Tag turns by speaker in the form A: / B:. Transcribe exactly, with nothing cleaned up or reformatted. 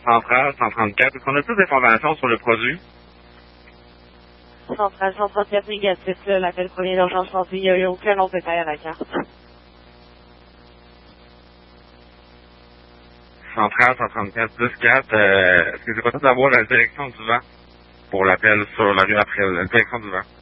A: Centrale cent trente-quatre. Est-ce qu'on a plus d'informations sur le produit?
B: Centrale cent trente-quatre négatif, là, l'appel premier d'urgence santé, il n'y a eu aucun autre détail à la carte.
A: Centrale cent trente-quatre plus quatre, euh, est-ce que c'est possible d'avoir la direction du vent pour l'appel sur la rue après, la direction du vent?